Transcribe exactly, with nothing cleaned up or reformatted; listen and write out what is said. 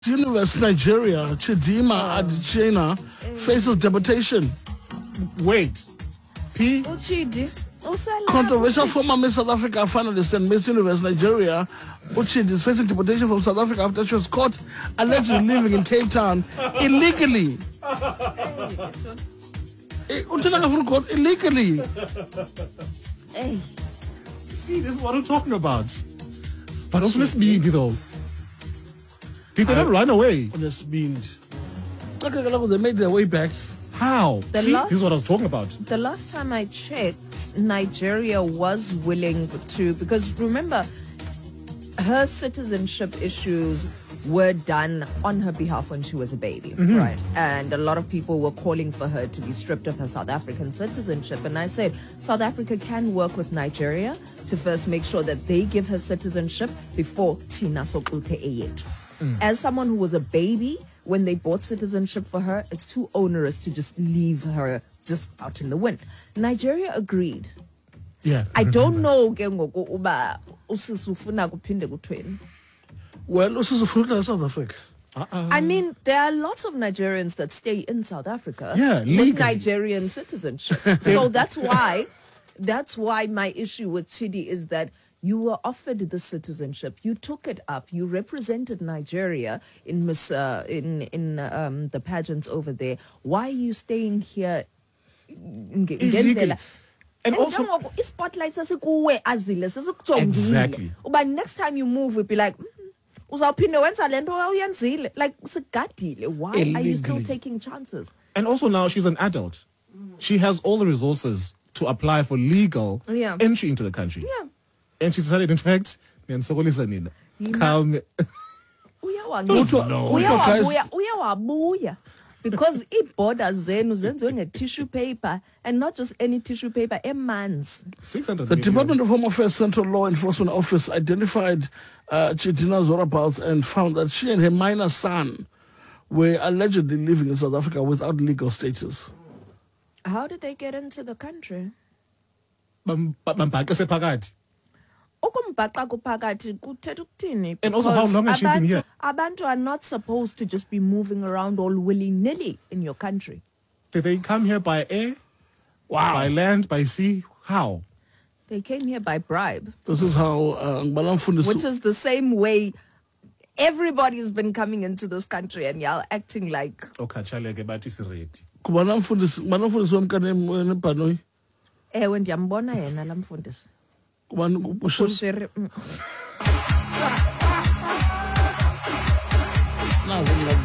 University Nigeria, Chidima oh. Adicena faces deportation. Wait. P? Uchidi. Controversial former Miss South Africa finalist and Miss Universe Nigeria, Uchidi, is facing deportation from South Africa after she was caught allegedly living in Cape Town illegally. Illegally. Hey. See, this is what I'm talking about. But also, let's be, you know. Did they not run away? Let's be. They made their way back. How? The See, last, this is what I was talking about. The last time I checked, Nigeria was willing to, because remember, her citizenship issues were done on her behalf when she was a baby, mm-hmm. right? And a lot of people were calling for her to be stripped of her South African citizenship. And I said, South Africa can work with Nigeria to first make sure that they give her citizenship before Tina Sokute Eyet. Mm. As someone who was a baby, when they bought citizenship for her, it's too onerous to just leave her just out in the wind. Nigeria agreed. Yeah. I don't know uba usisufuna kuphinde kuthweni. Well, usisufuna South Africa. Uh-uh. I mean, there are lots of Nigerians that stay in South Africa yeah, with Nigerian citizenship. So that's why, that's why my issue with Chidi is that you were offered the citizenship. You took it up. You represented Nigeria in Miss uh, in in um, the pageants over there. Why are you staying here? Illegally. And also, exactly. But next time you move, we'll be like, like why Illegally. are you still taking chances? And also now she's an adult. She has all the resources to apply for legal yeah. entry into the country. Yeah. And she decided, in fact, come. Because it borders zenu tissue paper, and not just any tissue paper, a man's. The Department of Home Affairs Central Law Enforcement Office identified uh, Chidina's whereabouts and found that she and her minor son were allegedly living in South Africa without legal status. How did they get into the country? And also, how long has she been here? Abantu are not supposed to just be moving around all willy-nilly in your country. Did they come here by air? Wow. By land, by sea? How? They came here by bribe. This is how... Uh, which is the same way everybody's been coming into this country and y'all acting like... Okay, Chaleke, but it's ready. Ewe ndiyambona yena la mfundisi. Nazi